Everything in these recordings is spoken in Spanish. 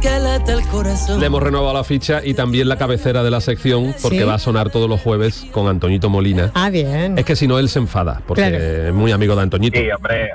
que late el corazón. Le hemos renovado la ficha y también la cabecera de la sección, porque ¿Sí? va a sonar todos los jueves con Antoñito Molina. Ah, bien. Es que si no, él se enfada, porque Claro. es muy amigo de Antoñito. Sí, hombre.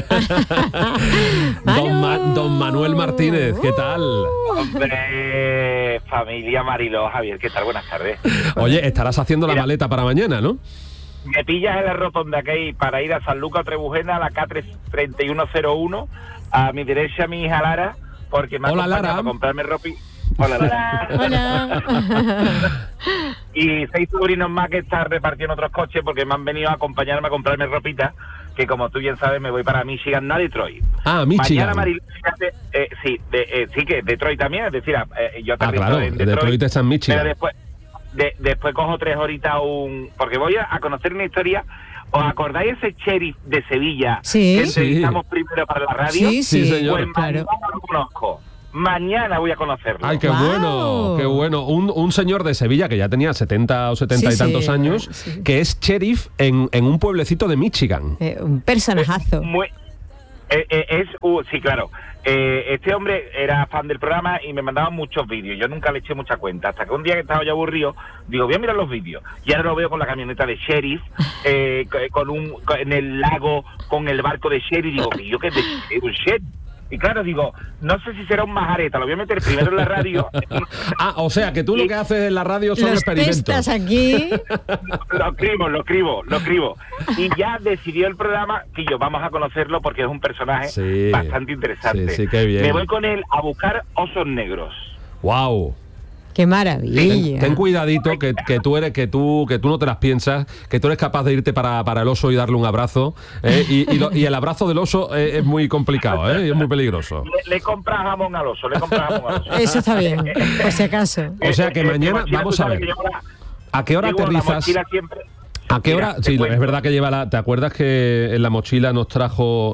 Don Manuel Martínez, ¿qué tal? Hombre, familia Mariló, Javier, ¿qué tal? Buenas tardes. Oye, estarás haciendo la Mira. maleta para mañana, ¿no? Me pillas en la rotonda que hay para ir a San Lucas Trebujena, a la K3101, a mi derecha mi hija Lara, porque me ha Hola, acompañado Lara. a comprarme ropa. Hola, Lara. Hola. Y 6 sobrinos más que están repartiendo otros coches porque me han venido a acompañarme a comprarme ropita, que como tú bien sabes me voy para Michigan, no a Detroit. Ah, Michigan. Mañana, Mariló, fíjate, sí que Detroit también, es decir, yo Ah, aterrizo claro, en Detroit está en Michigan. pero después cojo 3 horitas porque voy a conocer una historia. ¿Os acordáis ese sheriff de Sevilla Sí. que entrevistamos primero para la radio? Sí, Sí, sí, señor. Pues claro. mañana lo conozco. Mañana voy a conocerlo. Ay, qué ¡Guau! bueno, qué bueno. Un señor de Sevilla que ya tenía 70 o 70 Sí, y tantos sí, años, sí. que es sheriff en un pueblecito de Michigan. Un personajazo. Sí, claro. Este hombre era fan del programa y me mandaba muchos vídeos. Yo nunca le eché mucha cuenta. Hasta que un día que estaba yo aburrido, digo, voy a mirar los vídeos. Y ahora lo veo con la camioneta de sheriff, en el lago, con el barco de sheriff. Digo, ¿y yo qué es de un sheriff? Y claro, digo, no sé si será un majareta. Lo voy a meter primero en la radio. Ah, o sea, que tú lo que haces en la radio son Los experimentos. testas aquí. Lo escribo. Y ya decidió el programa que yo vamos a conocerlo porque es un personaje Sí, bastante interesante. sí, qué bien. Me voy con él a buscar osos negros. Wow. Qué maravilla. Ten cuidadito que tú no te las piensas, que tú eres capaz de irte para el oso y darle un abrazo, y el abrazo del oso es muy complicado, y es muy peligroso. Le compra jamón al oso, Eso está bien, por si acaso. O sea que mañana mochila, vamos tú a sabes ver. que llevo ¿A qué hora llevo la aterrizas? mochila siempre. ¿A qué hora? Mira, te Sí, cuento. es verdad que lleva ¿te acuerdas que en la mochila nos trajo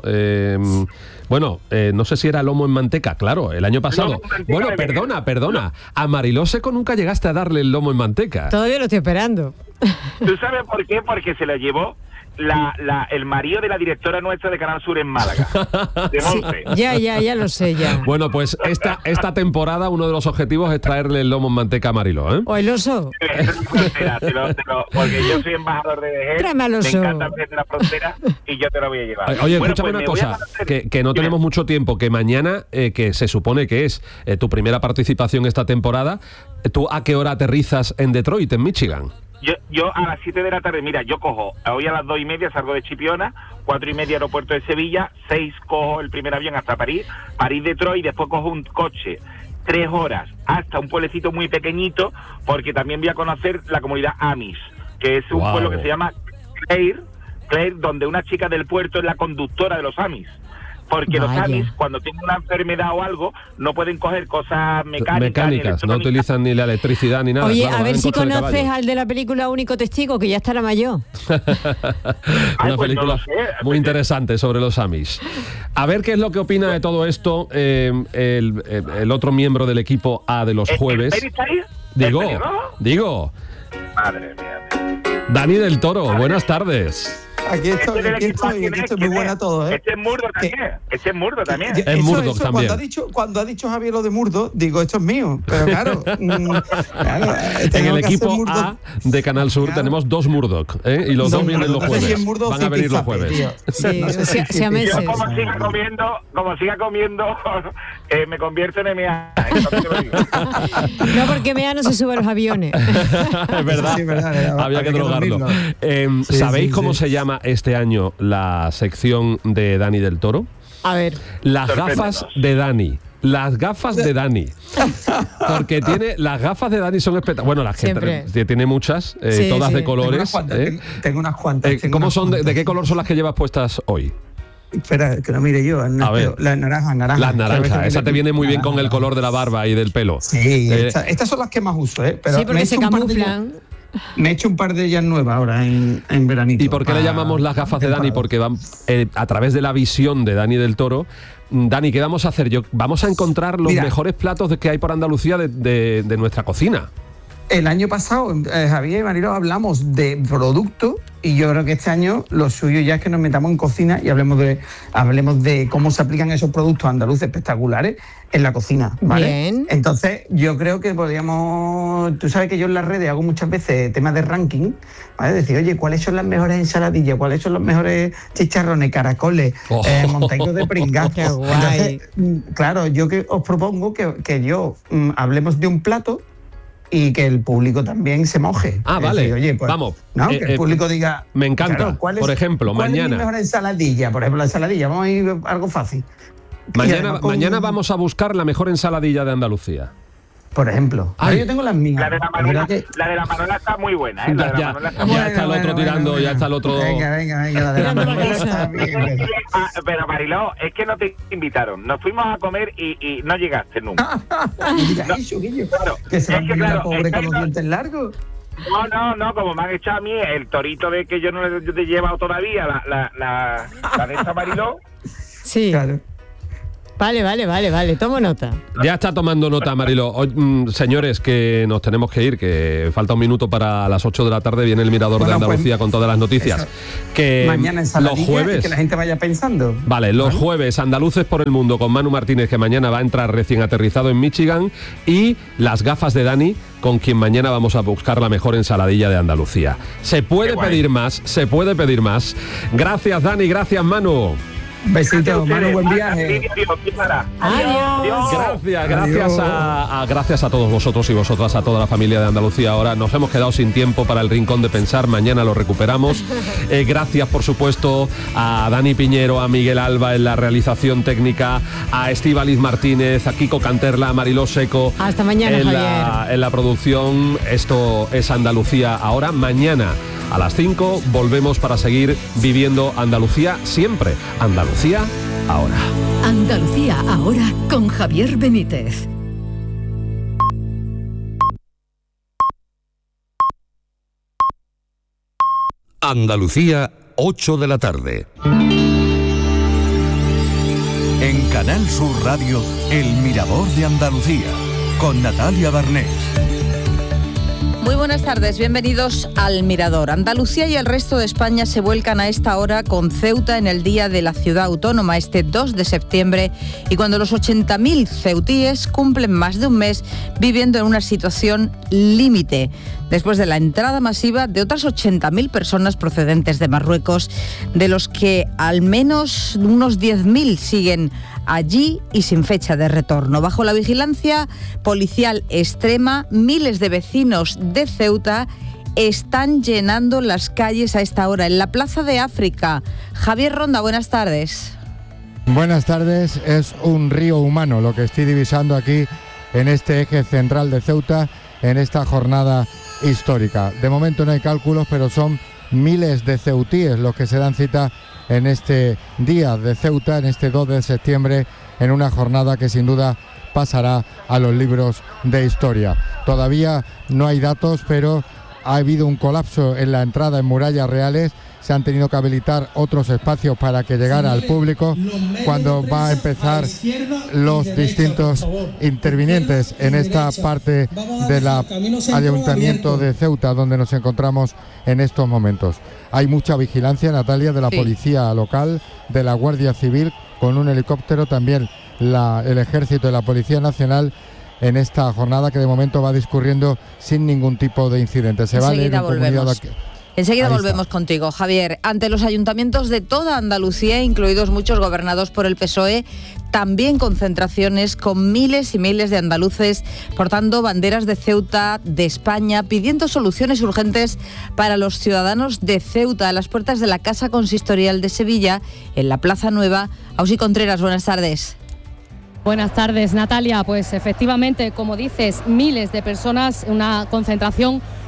no sé si era lomo en manteca? Claro, el año pasado. Lomo en manteca Bueno, de verdad. perdona. A Mariló Seco nunca llegaste a darle el lomo en manteca. Todavía lo estoy esperando. ¿Tú sabes por qué? Porque se lo llevó el marido de la directora nuestra de Canal Sur en Málaga, de Monte. Ya lo sé, ya. Bueno, pues esta temporada uno de los objetivos es traerle el lomo en manteca a Mariló, ¿eh? O el oso. Frontera, porque yo soy embajador de DGEL, Tráeme al me oso. encanta hacer la frontera y yo te lo voy a llevar. Oye, Bueno, escúchame pues una me voy a cosa, conocer- que no Dime. tenemos mucho tiempo, que mañana, que se supone que es tu primera participación esta temporada, ¿tú a qué hora aterrizas en Detroit, en Michigan? Yo a las 7 de la tarde, mira, yo cojo, hoy a las 2:30 salgo de Chipiona, 4:30 aeropuerto de Sevilla, 6 cojo el primer avión hasta París, Detroit, y después cojo un coche 3 horas hasta un pueblecito muy pequeñito, porque también voy a conocer la comunidad Amish, que es un Wow. pueblo que se llama Claire, donde una chica del puerto es la conductora de los Amish. Porque los Vaya. Amish, cuando tienen una enfermedad o algo, no pueden coger cosas mecánicas ni Mecánicas, no electrónicas. utilizan ni la electricidad ni nada. Oye, claro, a van ver en si coche de conoces caballo. al de la película Único Testigo, que ya estará mayor. Una pues película no lo sé. muy interesante sobre los Amish. A ver qué es lo que opina de todo esto el otro miembro del equipo A de los jueves. ¿El Peri está ahí? Digo, ¿El pelirrojo? digo, Madre mía. Dani del Toro, buenas tardes. Aquí estoy, aquí estoy muy buena todo, ¿eh? Este es Murdo también. Este es Murdo también. Ya, Es Murdoch también. Cuando ha dicho Javier lo de Murdo, digo, esto es mío. Pero claro, En el equipo A de Canal Sur Claro. tenemos 2 Murdoch, y los dos vienen los no sé si jueves. es Murdoch Van a o venir los Zipizape, jueves. tío. Sí, No sé si- se ha Yo meses. como siga comiendo, me convierto en MA. No, porque Mea no se sube a los aviones. Es verdad, Sí, es verdad, había que drogarlo. dormirlo. Sí, ¿Sabéis sí, cómo sí. se llama este año la sección de Dani del Toro? A ver. Las Sorpréndenos. gafas de Dani. Las gafas de Dani. Porque las gafas de Dani son espectaculares. Bueno, las que Siempre. tiene muchas, Sí, todas sí. de Tengo colores. unas cuantas. Tengo unas cuantas. tengo ¿Cómo unas son? ¿De cuantas. qué color son las que llevas puestas hoy? Espera, que lo mire yo. A ver. Las naranjas. Las naranjas. Esa te viene muy bien con el color de la barba y del pelo. Sí, Eh, estas son las que más uso, ¿eh? Pero Sí, me porque he se hecho un par de camuflan. Me he hecho un par de ellas nuevas ahora en veranito. ¿Y por qué le llamamos las gafas de Dani? Porque van a través de la visión de Dani del Toro. Dani, ¿qué vamos a hacer? Vamos a encontrar los Mira. mejores platos que hay por Andalucía de nuestra cocina. el año pasado, Javier y Mariló, hablamos de productos y yo creo que este año lo suyo ya es que nos metamos en cocina y hablemos de cómo se aplican esos productos andaluces espectaculares en la cocina, ¿vale? Bien. Entonces, yo creo que podríamos... Tú sabes que yo en las redes hago muchas veces temas de ranking, ¿vale? Decir, oye, ¿cuáles son las mejores ensaladillas? ¿Cuáles son los mejores chicharrones, caracoles, montaditos de pringao? Qué guay. Entonces, claro, yo que os propongo que hablemos de un plato y que el público también se moje. Ah, Es vale. decir, oye, pues, Vamos. ¿no? Que el público diga... Me encanta. Claro, Por ejemplo, ¿cuál mañana. es mi mejor ensaladilla? Por ejemplo, la ensaladilla. Vamos a ir a algo fácil. Y además con- Mañana vamos a buscar la mejor ensaladilla de Andalucía. Por ejemplo. Ay. Yo tengo las mías. La de la Mira Manuela está muy buena, ¿eh? La de la Ya, Manuela está ya muy está el otro tirando, ya está el otro... Venga, la de la Tirando la Manuela casa. está bien. Pero Mariló, es que no te invitaron. Nos fuimos a comer y no llegaste nunca. Diga eso, Guillo. Claro, Que se va a es que morir la claro, pobre es que con los no- dientes largos. No, como me han echado a mí el torito de que yo no le he llevado todavía, la de esta Mariló. Sí. Claro. Vale, tomo nota. Ya está tomando nota, Mariló. Señores, que nos tenemos que ir, que falta un minuto para las 8 de la tarde, viene el Mirador de Bueno, Andalucía pues, con todas las noticias. eso. Que Mañana los ensaladilla y jueves... que la gente vaya pensando. Vale, los jueves, Andaluces por el Mundo con Manu Martínez, que mañana va a entrar recién aterrizado en Michigan, y las gafas de Dani, con quien mañana vamos a buscar la mejor ensaladilla de Andalucía. Se puede Qué guay. pedir más, se puede pedir más. Gracias, Dani, gracias, Manu. Besitos, Manu, buen viaje. Adiós. Gracias a todos vosotros y vosotras, a toda la familia de Andalucía. Ahora nos hemos quedado sin tiempo para el Rincón de Pensar, mañana lo recuperamos. Gracias, por supuesto, a Dani Piñero, a Miguel Alba en la realización técnica, a Estíbaliz Martínez, a Kiko Canterla, a Mariló Seco. Hasta mañana, en la producción. Esto es Andalucía ahora. Mañana a las 5 volvemos para seguir viviendo Andalucía siempre. Andalucía ahora. Andalucía ahora con Javier Benítez. Andalucía, 8 de la tarde. En Canal Sur Radio, El Mirador de Andalucía, con Natalia Barnés. Muy buenas tardes, bienvenidos al Mirador. Andalucía y el resto de España se vuelcan a esta hora con Ceuta en el Día de la Ciudad Autónoma, este 2 de septiembre, y cuando los 80.000 ceutíes cumplen más de un mes viviendo en una situación límite, después de la entrada masiva de otras 80.000 personas procedentes de Marruecos, de los que al menos unos 10.000 siguen allí y sin fecha de retorno. Bajo la vigilancia policial extrema, miles de vecinos de Ceuta están llenando las calles a esta hora, en la Plaza de África. Javier Ronda, buenas tardes. Buenas tardes, es un río humano lo que estoy divisando aquí en este eje central de Ceuta, en esta jornada histórica. De momento no hay cálculos, pero son miles de ceutíes los que se dan cita en este día de Ceuta, en este 2 de septiembre, en una jornada que sin duda pasará a los libros de historia. Todavía no hay datos, pero ha habido un colapso en la entrada en Murallas Reales. Se han tenido que habilitar otros espacios para que llegara al público cuando va a empezar los distintos intervinientes en esta parte del Ayuntamiento de Ceuta, donde nos encontramos en estos momentos. Hay mucha vigilancia, Natalia, de la policía local, de la Guardia Civil, con un helicóptero, también el Ejército y la Policía Nacional, en esta jornada que de momento va discurriendo sin ningún tipo de incidente. Se va a leer un comunicado aquí. Enseguida Ahí volvemos está. contigo, Javier. Ante los ayuntamientos de toda Andalucía, incluidos muchos gobernados por el PSOE, también concentraciones con miles y miles de andaluces portando banderas de Ceuta, de España, pidiendo soluciones urgentes para los ciudadanos de Ceuta a las puertas de la Casa Consistorial de Sevilla, en la Plaza Nueva. Ausi Contreras, buenas tardes. Buenas tardes, Natalia. Pues efectivamente, como dices, miles de personas, una concentración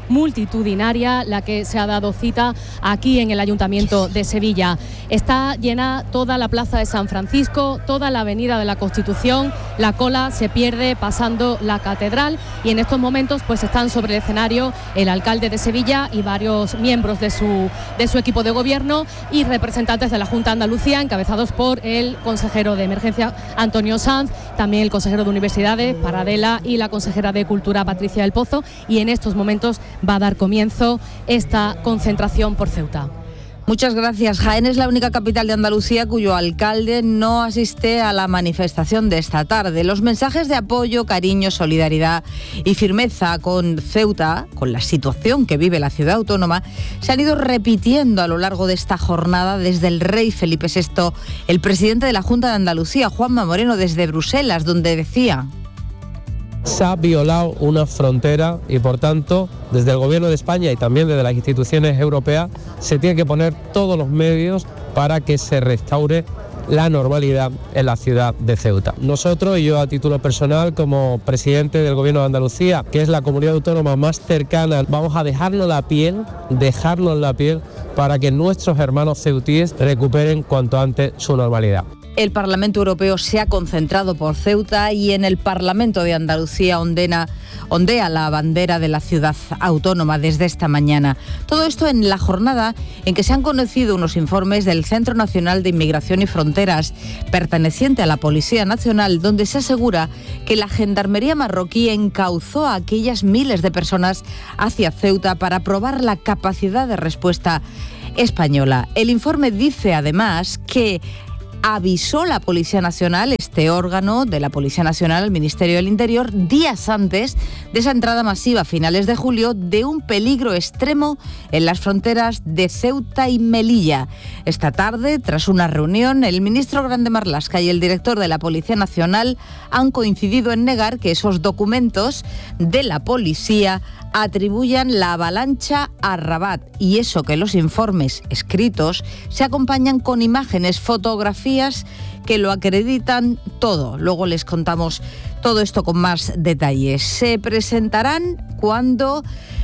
multitudinaria la que se ha dado cita aquí en el Ayuntamiento de Sevilla. Está llena toda la plaza de San Francisco, toda la avenida de la Constitución, la cola se pierde pasando la catedral y en estos momentos pues están sobre el escenario el alcalde de Sevilla y varios miembros de su equipo de gobierno y representantes de la Junta de Andalucía, encabezados por el consejero de Emergencia Antonio Sanz, también el consejero de Universidades Paradela y la consejera de Cultura Patricia del Pozo, y en estos momentos va a dar comienzo esta concentración por Ceuta. Muchas gracias. Jaén es la única capital de Andalucía cuyo alcalde no asiste a la manifestación de esta tarde. Los mensajes de apoyo, cariño, solidaridad y firmeza con Ceuta, con la situación que vive la ciudad autónoma, se han ido repitiendo a lo largo de esta jornada desde el rey Felipe VI, el presidente de la Junta de Andalucía, Juanma Moreno, desde Bruselas, donde decía: se ha violado una frontera y, por tanto, desde el Gobierno de España y también desde las instituciones europeas se tiene que poner todos los medios para que se restaure la normalidad en la ciudad de Ceuta. Nosotros, y yo a título personal como presidente del Gobierno de Andalucía, que es la comunidad autónoma más cercana, vamos a dejarnos la piel para que nuestros hermanos ceutíes recuperen cuanto antes su normalidad. El Parlamento Europeo se ha concentrado por Ceuta y en el Parlamento de Andalucía ondea la bandera de la ciudad autónoma desde esta mañana. Todo esto en la jornada en que se han conocido unos informes del Centro Nacional de Inmigración y Fronteras, perteneciente a la Policía Nacional, donde se asegura que la Gendarmería marroquí encauzó a aquellas miles de personas hacia Ceuta para probar la capacidad de respuesta española. El informe dice además que avisó la Policía Nacional, este órgano de la Policía Nacional, al Ministerio del Interior, días antes de esa entrada masiva a finales de julio, de un peligro extremo en las fronteras de Ceuta y Melilla. Esta tarde, tras una reunión, el ministro Grande Marlaska y el director de la Policía Nacional han coincidido en negar que esos documentos de la policía atribuyan la avalancha a Rabat, y eso que los informes escritos se acompañan con imágenes, fotografías que lo acreditan todo. Luego les contamos todo esto con más detalles. Se presentarán cuando,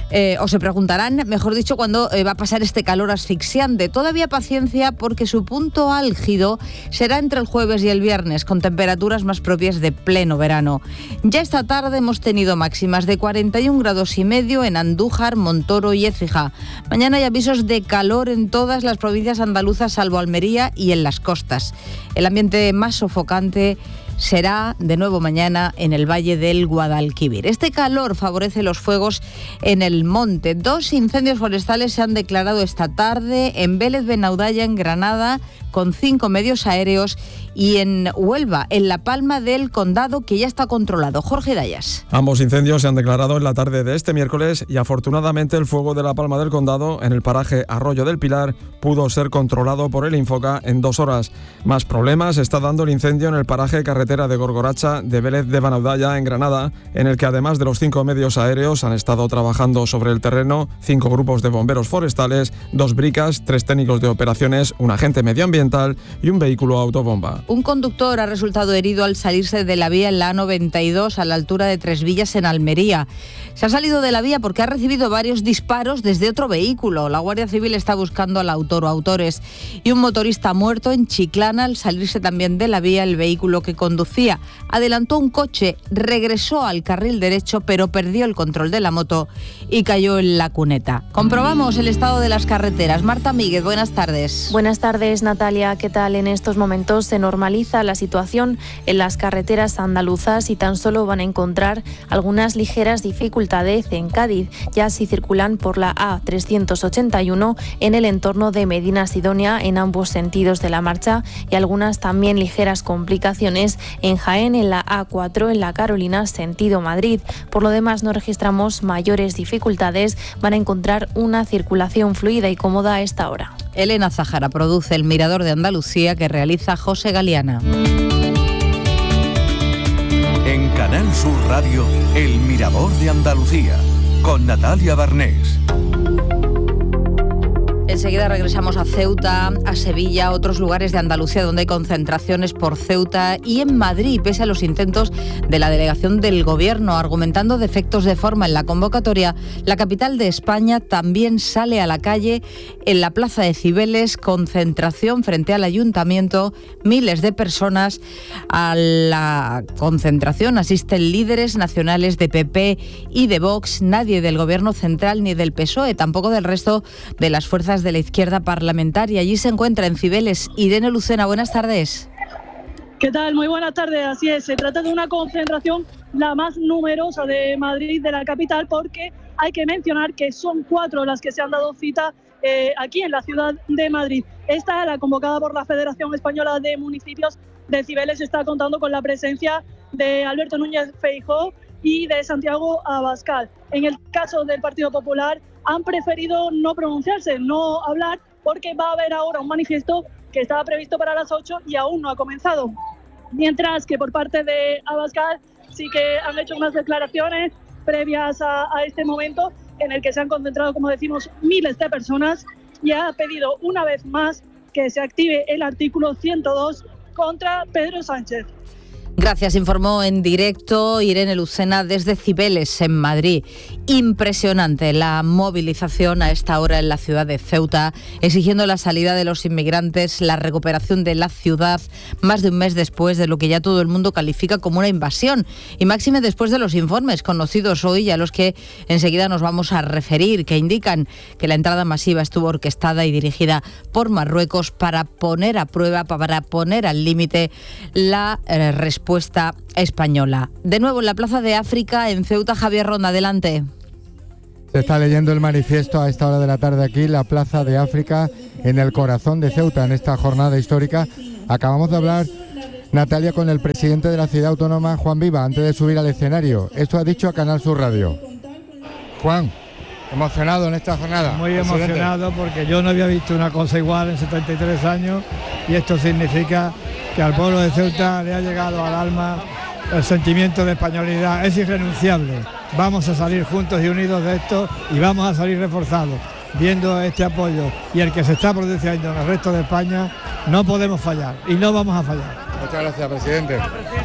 o se preguntarán, mejor dicho, cuándo va a pasar este calor asfixiante. Todavía paciencia, porque su punto álgido será entre el jueves y el viernes, con temperaturas más propias de pleno verano. Ya esta tarde hemos tenido máximas de 41,5 grados en Andújar, Montoro y Écija. Mañana hay avisos de calor en todas las provincias andaluzas, salvo Almería y en las costas. El ambiente más sofocante será de nuevo mañana en el Valle del Guadalquivir. Este calor favorece los fuegos en el monte. 2 incendios forestales se han declarado esta tarde en Vélez Benaudalla, en Granada, con 5 medios aéreos, y en Huelva, en La Palma del Condado, que ya está controlado. Jorge Dayas. Ambos incendios se han declarado en la tarde de este miércoles y afortunadamente el fuego de La Palma del Condado, en el paraje Arroyo del Pilar, pudo ser controlado por el Infoca en 2 horas. Más problemas está dando el incendio en el paraje Carretera de Gorgoracha de Vélez de Benaudalla, en Granada, en el que además de los 5 medios aéreos han estado trabajando sobre el terreno 5 grupos de bomberos forestales, 2 bricas, 3 técnicos de operaciones, un agente medioambiental y un vehículo autobomba. Un conductor ha resultado herido al salirse de la vía en la A92 a la altura de Tres Villas, en Almería. Se ha salido de la vía porque ha recibido varios disparos desde otro vehículo. La Guardia Civil está buscando al autor o autores. Y un motorista ha muerto en Chiclana al salirse también de la vía el vehículo que conducía. Adelantó un coche, regresó al carril derecho, pero perdió el control de la moto y cayó en la cuneta. Comprobamos el estado de las carreteras. Marta Míguez, buenas tardes. Buenas tardes, Natalia. ¿Qué tal? En estos momentos se normaliza la situación en las carreteras andaluzas y tan solo van a encontrar algunas ligeras dificultades en Cádiz, ya si circulan por la A381 en el entorno de Medina Sidonia en ambos sentidos de la marcha, y algunas también ligeras complicaciones en Jaén, en la A4 en la Carolina sentido Madrid. Por lo demás no registramos mayores dificultades, van a encontrar una circulación fluida y cómoda a esta hora. Elena Zahara produce El Mirador de Andalucía, que realiza José Galiana. En Canal Sur Radio, El Mirador de Andalucía, con Natalia Barnés. Enseguida regresamos a Ceuta, a Sevilla, a otros lugares de Andalucía donde hay concentraciones por Ceuta y en Madrid, pese a los intentos de la delegación del Gobierno argumentando defectos de forma en la convocatoria. La capital de España también sale a la calle en la Plaza de Cibeles, concentración frente al Ayuntamiento. Miles de personas a la concentración asisten líderes nacionales de PP y de Vox, nadie del Gobierno central ni del PSOE, tampoco del resto de las fuerzas de la izquierda parlamentaria. Allí se encuentra en Cibeles Irene Lucena. Buenas tardes. ¿Qué tal? Muy buenas tardes. Así es, se trata de una concentración la más numerosa de Madrid, de la capital, porque hay que mencionar que son 4 las que se han dado cita aquí en la ciudad de Madrid. Esta, la convocada por la Federación Española de Municipios de Cibeles, está contando con la presencia de Alberto Núñez Feijóo y de Santiago Abascal. En el caso del Partido Popular, han preferido no pronunciarse, no hablar, porque va a haber ahora un manifiesto que estaba previsto para las 8 y aún no ha comenzado. Mientras que por parte de Abascal sí que han hecho unas declaraciones previas a este momento en el que se han concentrado, como decimos, miles de personas, y ha pedido una vez más que se active el artículo 102 contra Pedro Sánchez. Gracias, informó en directo Irene Lucena desde Cibeles, en Madrid. Impresionante la movilización a esta hora en la ciudad de Ceuta, exigiendo la salida de los inmigrantes, la recuperación de la ciudad, más de un mes después de lo que ya todo el mundo califica como una invasión. Y máxime después de los informes conocidos hoy, a los que enseguida nos vamos a referir, que indican que la entrada masiva estuvo orquestada y dirigida por Marruecos para poner a prueba, para poner al límite la respuesta española. De nuevo en la Plaza de África, en Ceuta, Javier Ronda, adelante. Se está leyendo el manifiesto a esta hora de la tarde aquí, la Plaza de África, en el corazón de Ceuta, en esta jornada histórica. Acabamos de hablar, Natalia, con el presidente de la ciudad autónoma, Juan Viva, antes de subir al escenario. Esto ha dicho a Canal Sur Radio. Juan, emocionado en esta jornada. Muy emocionado, porque yo no había visto una cosa igual en 73 años, y esto significa que al pueblo de Ceuta le ha llegado al alma el sentimiento de españolidad. Es irrenunciable. Vamos a salir juntos y unidos de esto, y vamos a salir reforzados. Viendo este apoyo y el que se está produciendo en el resto de España, no podemos fallar y no vamos a fallar. Muchas gracias, presidente.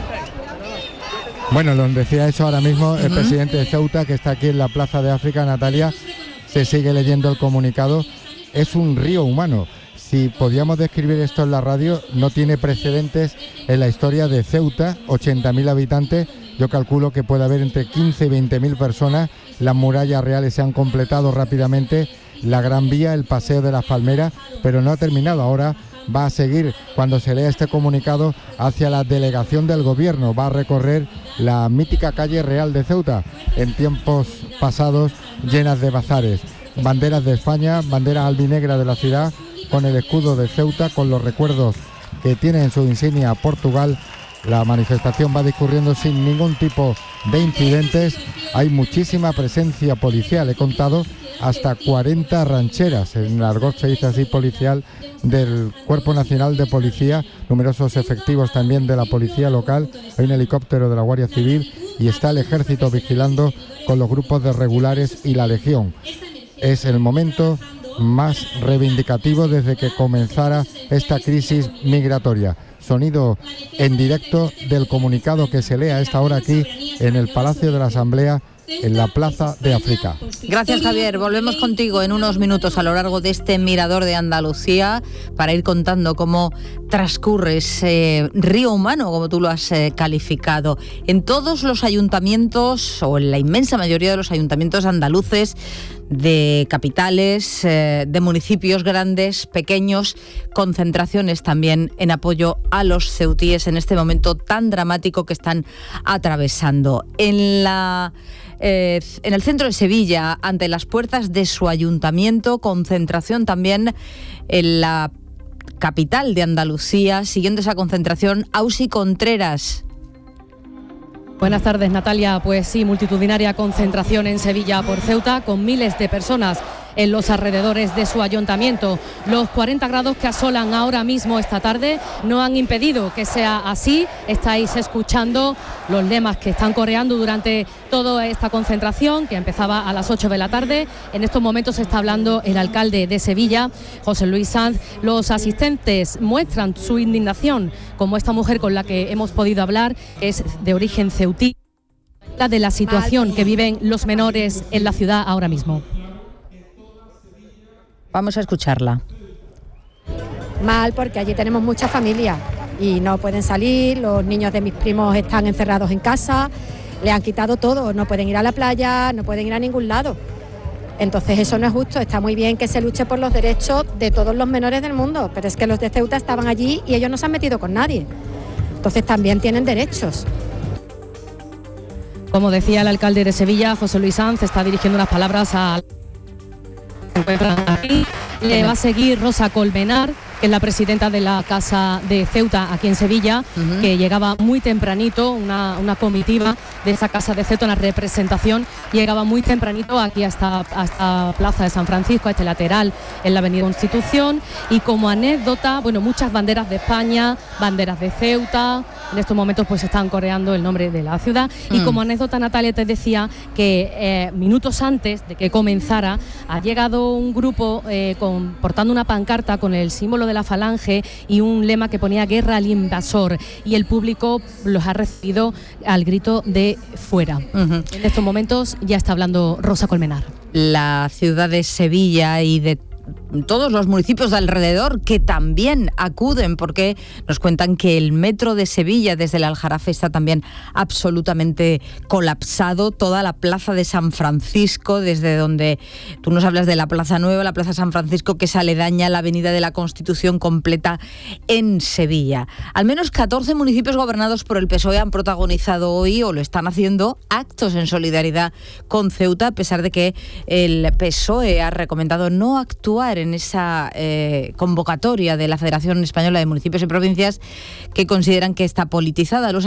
Bueno, lo decía eso ahora mismo el presidente de Ceuta, que está aquí en la Plaza de África. Natalia, se sigue leyendo el comunicado. Es un río humano. Si podíamos describir esto en la radio, no tiene precedentes en la historia de Ceuta, 80.000 habitantes. Yo calculo que puede haber entre 15 y 20.000 personas. Las murallas reales se han completado rápidamente, la Gran Vía, el Paseo de las Palmeras, pero no ha terminado. Ahora va a seguir, cuando se lea este comunicado, hacia la delegación del Gobierno. Va a recorrer la mítica calle Real de Ceuta, en tiempos pasados llenas de bazares. Banderas de España, banderas albinegras de la ciudad, con el escudo de Ceuta, con los recuerdos que tiene en su insignia Portugal. La manifestación va discurriendo sin ningún tipo de incidentes. Hay muchísima presencia policial, he contado hasta 40 rancheras, en el argot se dice así policial, del Cuerpo Nacional de Policía, numerosos efectivos también de la policía local, hay un helicóptero de la Guardia Civil y está el ejército vigilando con los grupos de regulares y la Legión. Es el momento más reivindicativo desde que comenzara esta crisis migratoria. Sonido en directo del comunicado que se lee a esta hora aquí en el Palacio de la Asamblea, en la Plaza de África. Gracias, Javier. Volvemos contigo en unos minutos a lo largo de este Mirador de Andalucía para ir contando cómo transcurre ese río humano, como tú lo has calificado. En todos los ayuntamientos, o en la inmensa mayoría de los ayuntamientos andaluces, de capitales, de municipios grandes, pequeños, concentraciones también en apoyo a los ceutíes en este momento tan dramático que están atravesando. En el centro de Sevilla, ante las puertas de su ayuntamiento, concentración también en la capital de Andalucía. Siguiendo esa concentración, Ausi Contreras. Buenas tardes, Natalia. Pues sí, multitudinaria concentración en Sevilla por Ceuta, con miles de personas en los alrededores de su ayuntamiento. Los 40 grados que asolan ahora mismo esta tarde no han impedido que sea así. Estáis escuchando los lemas que están coreando durante toda esta concentración, que empezaba a las 8 de la tarde. En estos momentos está hablando el alcalde de Sevilla, José Luis Sanz. Los asistentes muestran su indignación, como esta mujer con la que hemos podido hablar, que es de origen ceutí, de la situación que viven los menores en la ciudad ahora mismo. Vamos a escucharla. Mal, porque allí tenemos mucha familia y no pueden salir, los niños de mis primos están encerrados en casa, le han quitado todo, no pueden ir a la playa, no pueden ir a ningún lado. Entonces eso no es justo. Está muy bien que se luche por los derechos de todos los menores del mundo, pero es que los de Ceuta estaban allí y ellos no se han metido con nadie. Entonces también tienen derechos. Como decía el alcalde de Sevilla, José Luis Sanz, está dirigiendo unas palabras a... Le va a seguir Rosa Colmenar, que es la presidenta de la Casa de Ceuta aquí en Sevilla, que llegaba muy tempranito, una comitiva de esa Casa de Ceuta, una representación, llegaba muy tempranito aquí hasta Plaza de San Francisco, a este lateral en la Avenida Constitución, y como anécdota, bueno, muchas banderas de España, banderas de Ceuta. En estos momentos pues están coreando el nombre de la ciudad. Y como anécdota, Natalia, te decía que minutos antes de que comenzara ha llegado un grupo portando una pancarta con el símbolo de la falange y un lema que ponía guerra al invasor, y el público los ha recibido al grito de fuera. En estos momentos ya está hablando Rosa Colmenar. La ciudad de Sevilla y de todos los municipios de alrededor que también acuden, porque nos cuentan que el metro de Sevilla desde el Aljarafe está también absolutamente colapsado. Toda la plaza de San Francisco, desde donde tú nos hablas de la Plaza Nueva, la Plaza San Francisco, que es aledaña a la Avenida de la Constitución, completa en Sevilla. Al menos 14 municipios gobernados por el PSOE han protagonizado hoy, o lo están haciendo, actos en solidaridad con Ceuta, a pesar de que el PSOE ha recomendado no actuar en esa convocatoria de la Federación Española de Municipios y Provincias, que consideran que está politizada. Los